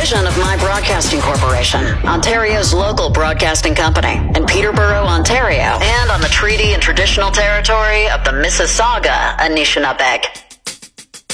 division of My Broadcasting Corporation, Ontario's local broadcasting company, in Peterborough, Ontario, and on the treaty and traditional territory of the Mississauga Anishinaabe.